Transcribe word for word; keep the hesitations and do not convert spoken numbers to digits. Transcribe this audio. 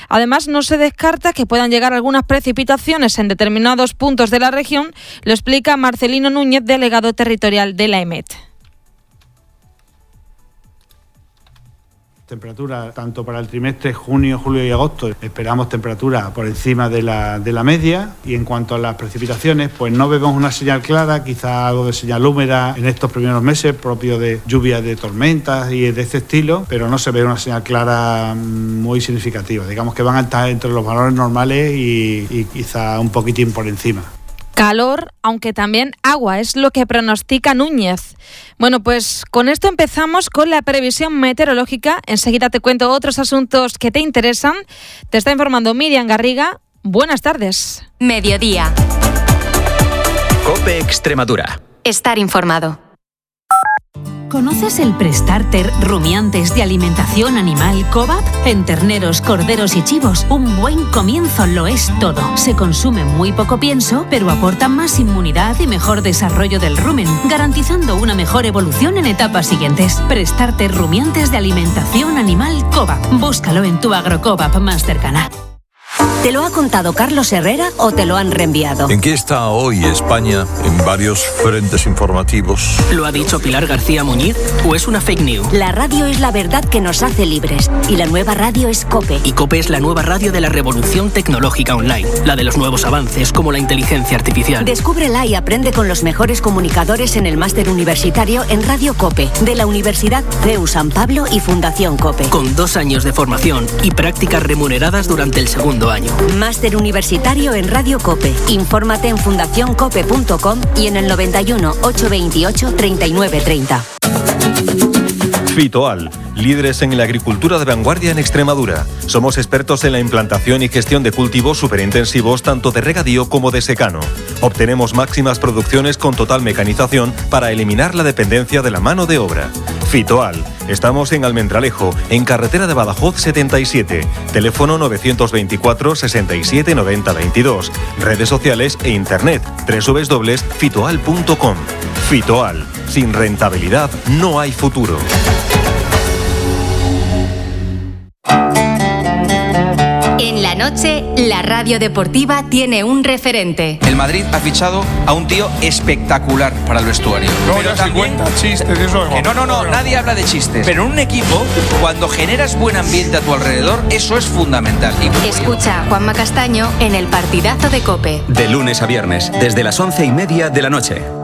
Además, no se descarta que puedan llegar algunas precipitaciones en determinados puntos de la región, lo explica Marcelino Núñez, delegado territorial de la EMET. Temperatura tanto para el trimestre junio, julio y agosto, esperamos temperatura por encima de la, de la media, y en cuanto a las precipitaciones, pues no vemos una señal clara, quizá algo de señal húmeda en estos primeros meses, propio de lluvias de tormentas y de este estilo, pero no se ve una señal clara muy significativa. Digamos que van a estar entre los valores normales y, y quizá un poquitín por encima. Calor, aunque también agua, es lo que pronostica Núñez. Bueno, pues con esto empezamos con la previsión meteorológica. Enseguida te cuento otros asuntos que te interesan. Te está informando Miriam Garriga. Buenas tardes. Mediodía. COPE Extremadura. Estar informado. ¿Conoces el Prestarter rumiantes de alimentación animal Cobap? En terneros, corderos y chivos, un buen comienzo lo es todo. Se consume muy poco pienso, pero aportan más inmunidad y mejor desarrollo del rumen, garantizando una mejor evolución en etapas siguientes. Prestarter rumiantes de alimentación animal Cobap. Búscalo en tu Agrocobap más cercana. ¿Te lo ha contado Carlos Herrera o te lo han reenviado? ¿En qué está hoy España en varios frentes informativos? ¿Lo ha dicho Pilar García Muñiz o es una fake news? La radio es la verdad que nos hace libres y la nueva radio es COPE. Y COPE es la nueva radio de la revolución tecnológica online, la de los nuevos avances como la inteligencia artificial. Descúbrela y aprende con los mejores comunicadores en el máster universitario en Radio COPE de la Universidad C E U San Pablo y Fundación COPE. Con dos años de formación y prácticas remuneradas durante el segundo año. Máster universitario en Radio COPE. Infórmate en fundación cope punto com y en el noventa y uno, ochocientos veintiocho, treinta y nueve treinta. Fitoal, líderes en la agricultura de vanguardia en Extremadura. Somos expertos en la implantación y gestión de cultivos superintensivos tanto de regadío como de secano. Obtenemos máximas producciones con total mecanización para eliminar la dependencia de la mano de obra. Fitoal, estamos en Almendralejo, en carretera de Badajoz setenta y siete, teléfono novecientos veinticuatro, sesenta y siete, noventa, veintidós, redes sociales e internet doble u doble u doble u punto fitoal punto com. Fitoal, sin rentabilidad no hay futuro. En la noche, la radio deportiva tiene un referente. El Madrid ha fichado a un tío espectacular para el vestuario. No, pero ya también, se cuenta chistes, eso que no, no, no, nadie habla de chistes. Pero en un equipo, cuando generas buen ambiente a tu alrededor, eso es fundamental. Y... Escucha a Juanma Castaño en el partidazo de COPE. De lunes a viernes, desde las once y media de la noche.